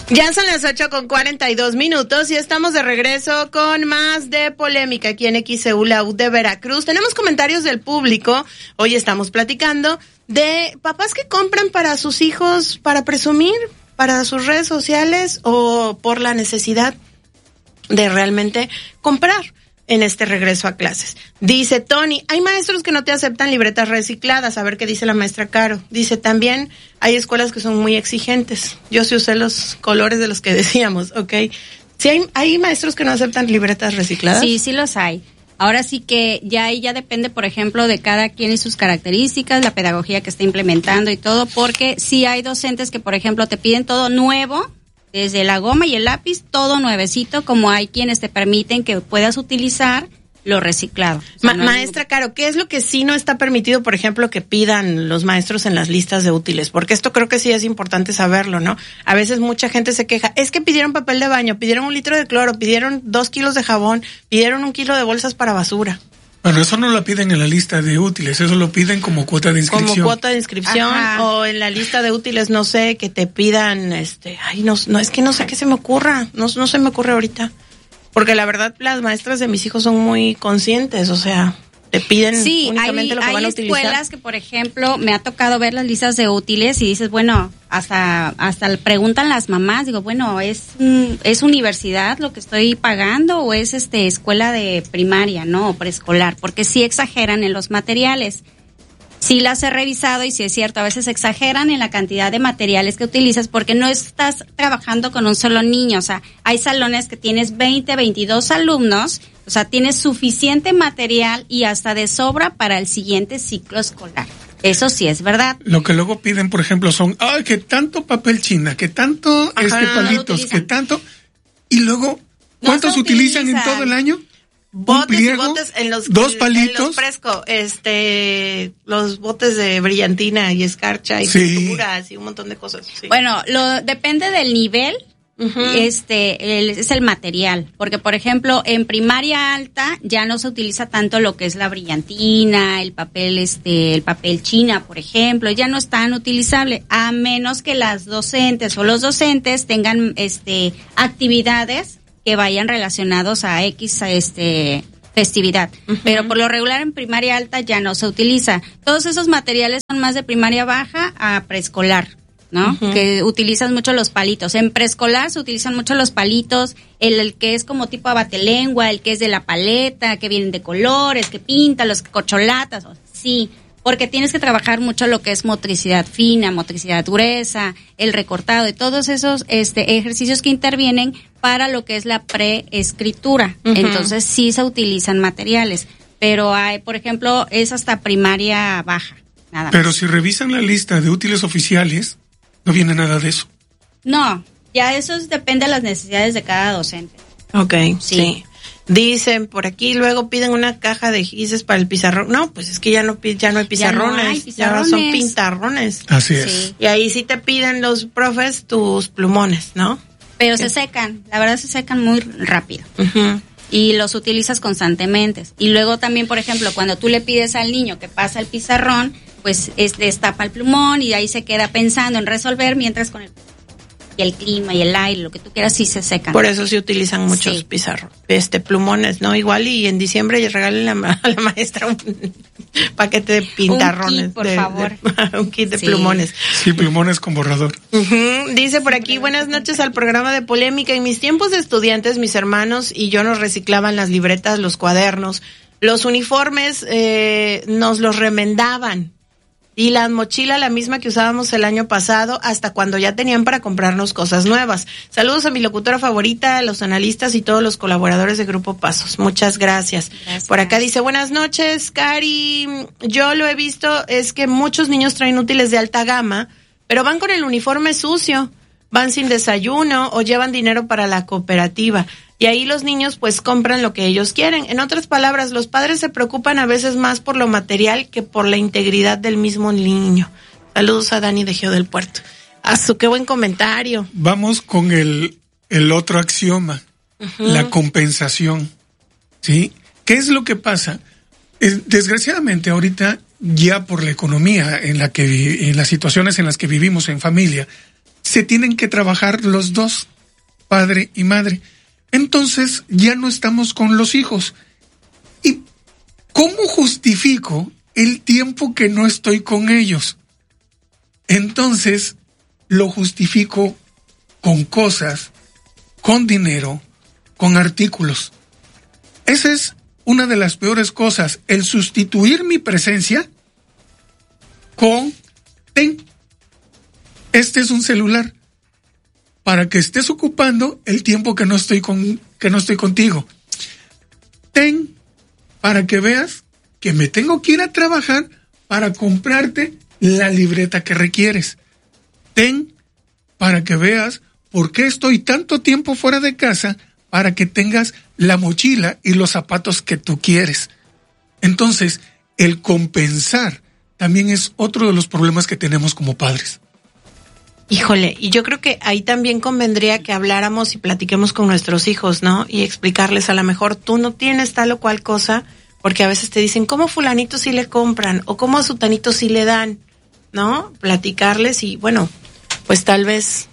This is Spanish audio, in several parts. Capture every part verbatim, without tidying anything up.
Ya son las ocho con cuarenta y dos minutos y estamos de regreso con más de polémica aquí en X E U, la U de Veracruz. Tenemos comentarios del público. Hoy estamos platicando de papás que compran para sus hijos para presumir, para sus redes sociales o por la necesidad de realmente comprar en este regreso a clases. Dice Tony, hay maestros que no te aceptan libretas recicladas. A ver qué dice la maestra Caro. Dice también, hay escuelas que son muy exigentes. Yo sí usé los colores de los que decíamos, ¿ok? ¿Sí hay, hay maestros que no aceptan libretas recicladas? Sí, sí los hay. Ahora sí que ya ahí ya depende, por ejemplo, de cada quien y sus características, la pedagogía que está implementando y todo, porque sí hay docentes que, por ejemplo, te piden todo nuevo, desde la goma y el lápiz, todo nuevecito, como hay quienes te permiten que puedas utilizar lo reciclado. O sea, Ma- no maestra ningún... Caro, ¿qué es lo que sí no está permitido, por ejemplo, que pidan los maestros en las listas de útiles? Porque esto creo que sí es importante saberlo, ¿no? A veces mucha gente se queja, es que pidieron papel de baño, pidieron un litro de cloro, pidieron dos kilos de jabón, pidieron un kilo de bolsas para basura. Bueno, eso no lo piden en la lista de útiles, eso lo piden como cuota de inscripción. Como cuota de inscripción. Ajá. O en la lista de útiles, no sé, que te pidan, este, ay, no, no, es que no sé qué se me ocurra, no, no se me ocurre ahorita. Porque la verdad, las maestras de mis hijos son muy conscientes, o sea, te piden sí, únicamente hay, lo que hay van a utilizar. Sí, hay escuelas que, por ejemplo, me ha tocado ver las listas de útiles y dices, bueno, hasta hasta preguntan las mamás, digo, bueno, ¿es es universidad lo que estoy pagando o es este escuela de primaria, no, o preescolar? Porque sí exageran en los materiales. Sí las he revisado y sí es cierto, a veces exageran en la cantidad de materiales que utilizas porque no estás trabajando con un solo niño, o sea, hay salones que tienes veinte, veintidós alumnos, o sea, tienes suficiente material y hasta de sobra para el siguiente ciclo escolar. Eso sí es verdad. Lo que luego piden, por ejemplo, son, ay, que tanto papel china, que tanto Ajá, este palitos, no que tanto, y luego, ¿cuántos no utilizan utiliza. en todo el año? Botes pliego, y botes en los dos en, palitos, en los Fresco, este, los botes de brillantina y escarcha y sí. pinturas y un montón de cosas. Sí. Bueno, lo depende del nivel. Uh-huh. Este el, es el material, porque por ejemplo en primaria alta ya no se utiliza tanto lo que es la brillantina, el papel este, el papel china, por ejemplo, ya no es tan utilizable, a menos que las docentes o los docentes tengan este actividades que vayan relacionados a X a este festividad, uh-huh. Pero por lo regular en primaria alta ya no se utiliza. Todos esos materiales son más de primaria baja a preescolar, ¿no? Uh-huh. Que utilizan mucho los palitos. En preescolar se utilizan mucho los palitos, el, el que es como tipo abatelengua, el que es de la paleta, que vienen de colores, que pinta, los corcholatas, sí. Porque tienes que trabajar mucho lo que es motricidad fina, motricidad gruesa, el recortado y todos esos este ejercicios que intervienen para lo que es la preescritura. Uh-huh. Entonces sí se utilizan materiales, pero hay, por ejemplo, es hasta primaria baja. Nada pero más. Si revisan la lista de útiles oficiales, no viene nada de eso. No, ya eso depende de las necesidades de cada docente. Ok, sí. sí. Dicen por aquí, luego piden una caja de gises para el pizarrón. No, pues es que ya no ya no hay pizarrones, ya, no hay pizarrones. Ya son pintarrones. Así es. Sí. Y ahí sí te piden los profes tus plumones, ¿no? Pero ¿Qué? se secan, la verdad se secan muy rápido. Uh-huh. Y los utilizas constantemente. Y luego también, por ejemplo, cuando tú le pides al niño que pasa el pizarrón, pues es, destapa el plumón y ahí se queda pensando en resolver, mientras con el y el clima y el aire, lo que tú quieras, sí se secan. Por eso se utilizan muchos sí. pizarros, este plumones, ¿no? Igual y en diciembre regalen a la, a la maestra un paquete de pintarrones. Un kit, por de, favor. De, un kit de sí. plumones. Sí, plumones con borrador. Uh-huh. Dice por aquí, buenas noches al programa de Polémica. En mis tiempos de estudiantes, mis hermanos y yo nos reciclaban las libretas, los cuadernos, los uniformes, eh, nos los remendaban. Y la mochila, la misma que usábamos el año pasado, hasta cuando ya tenían para comprarnos cosas nuevas. Saludos a mi locutora favorita, a los analistas y todos los colaboradores de Grupo Pasos. Muchas gracias. gracias. Por acá dice, buenas noches, Cari. Yo lo he visto, es que muchos niños traen útiles de alta gama, pero van con el uniforme sucio, van sin desayuno o llevan dinero para la cooperativa. Y ahí los niños pues compran lo que ellos quieren. En otras palabras, los padres se preocupan a veces más por lo material que por la integridad del mismo niño. Saludos a Dani de Geo del Puerto. A su qué buen comentario. Vamos con el, el otro axioma, uh-huh. La compensación. ¿Sí? ¿Qué es lo que pasa? Desgraciadamente ahorita, ya por la economía en la que en las situaciones en las que vivimos en familia, se tienen que trabajar los dos, padre y madre. Entonces ya no estamos con los hijos. ¿Y cómo justifico el tiempo que no estoy con ellos? Entonces lo justifico con cosas, con dinero, con artículos. Esa es una de las peores cosas, el sustituir mi presencia con ten. Este es un celular para que estés ocupando el tiempo que no estoy con que no estoy contigo. Ten para que veas que me tengo que ir a trabajar para comprarte la libreta que requieres. Ten para que veas por qué estoy tanto tiempo fuera de casa, para que tengas la mochila y los zapatos que tú quieres. Entonces, el compensar también es otro de los problemas que tenemos como padres. Híjole, y yo creo que ahí también convendría que habláramos y platiquemos con nuestros hijos, ¿no? Y explicarles, a lo mejor tú no tienes tal o cual cosa, porque a veces te dicen, ¿cómo fulanito sí le compran? O ¿cómo a sutanito sí le dan? ¿No? Platicarles y, bueno, pues tal vez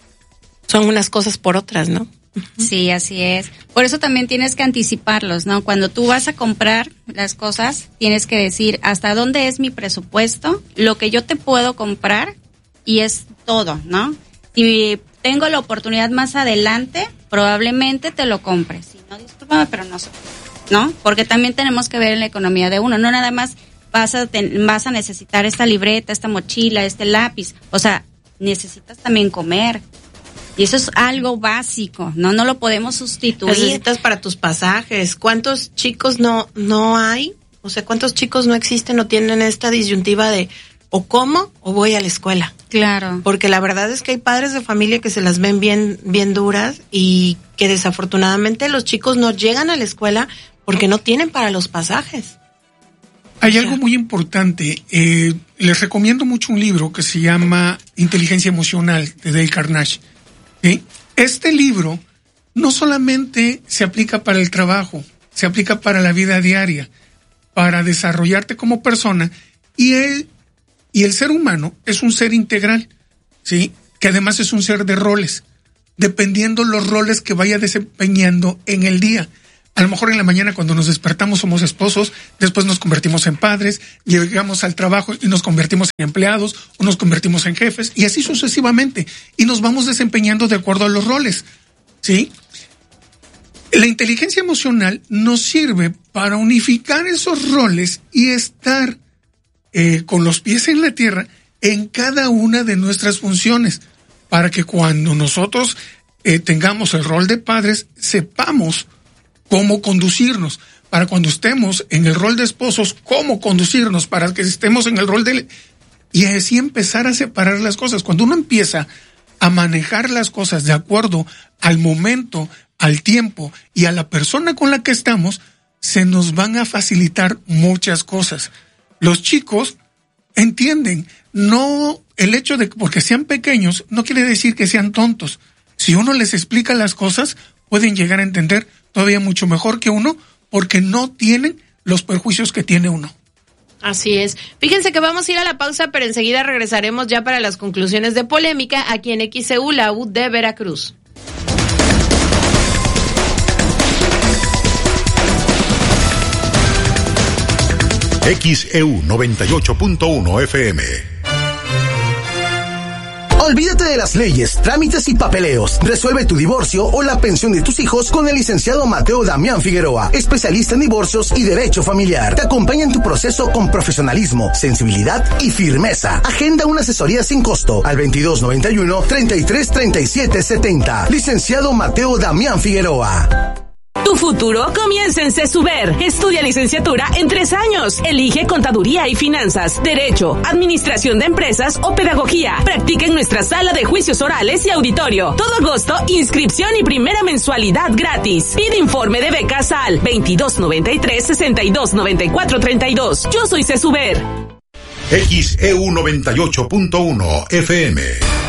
son unas cosas por otras, ¿no? Sí, así es. Por eso también tienes que anticiparlos, ¿no? Cuando tú vas a comprar las cosas, tienes que decir hasta dónde es mi presupuesto, lo que yo te puedo comprar, y es todo, ¿no? Si tengo la oportunidad más adelante, probablemente te lo compre. Si no, discúlpame, pero no sé, ¿no? Porque también tenemos que ver en la economía de uno. No nada más vas a, ten, vas a necesitar esta libreta, esta mochila, este lápiz. O sea, necesitas también comer. Y eso es algo básico, ¿no? No lo podemos sustituir. Necesitas para tus pasajes. ¿Cuántos chicos no no hay? O sea, ¿cuántos chicos no existen o tienen esta disyuntiva de o como o voy a la escuela? Claro. Porque la verdad es que hay padres de familia que se las ven bien bien duras y que desafortunadamente los chicos no llegan a la escuela porque no tienen para los pasajes. Hay o sea, algo muy importante. Eh, les recomiendo mucho un libro que se llama Inteligencia Emocional, de Dale Carnegie. ¿Sí? Este libro no solamente se aplica para el trabajo, se aplica para la vida diaria, para desarrollarte como persona, y el, y el ser humano es un ser integral, ¿sí? Que además es un ser de roles, dependiendo los roles que vaya desempeñando en el día. A lo mejor en la mañana cuando nos despertamos somos esposos, después nos convertimos en padres, llegamos al trabajo y nos convertimos en empleados o nos convertimos en jefes y así sucesivamente. Y nos vamos desempeñando de acuerdo a los roles, ¿sí? La inteligencia emocional nos sirve para unificar esos roles y estar eh, con los pies en la tierra en cada una de nuestras funciones, para que cuando nosotros eh, tengamos el rol de padres, sepamos cómo conducirnos, para cuando estemos en el rol de esposos, cómo conducirnos, para que estemos en el rol de... Y así empezar a separar las cosas. Cuando uno empieza a manejar las cosas de acuerdo al momento, al tiempo y a la persona con la que estamos, se nos van a facilitar muchas cosas. Los chicos entienden, no el hecho de que porque sean pequeños no quiere decir que sean tontos. Si uno les explica las cosas, pueden llegar a entender todavía mucho mejor que uno, porque no tienen los perjuicios que tiene uno. Así es. Fíjense que vamos a ir a la pausa, pero enseguida regresaremos ya para las conclusiones de Polémica aquí en X E U, la U de Veracruz. X E U noventa y ocho punto uno F M. Olvídate de las leyes, trámites y papeleos. Resuelve tu divorcio o la pensión de tus hijos con el licenciado Mateo Damián Figueroa, especialista en divorcios y derecho familiar. Te acompaña en tu proceso con profesionalismo, sensibilidad y firmeza. Agenda una asesoría sin costo al veintidós noventa y uno, treinta y tres, treinta y siete, setenta. Licenciado Mateo Damián Figueroa. Tu futuro comienza en CESUBER. Estudia licenciatura en tres años. Elige contaduría y finanzas, derecho, administración de empresas o pedagogía. Practica en nuestra sala de juicios orales y auditorio. Todo agosto, inscripción y primera mensualidad gratis. Pide informe de becas al veintidós noventa y tres, sesenta y dos noventa y cuatro treinta y dos. Yo soy CESUBER. X E U noventa y ocho punto uno F M.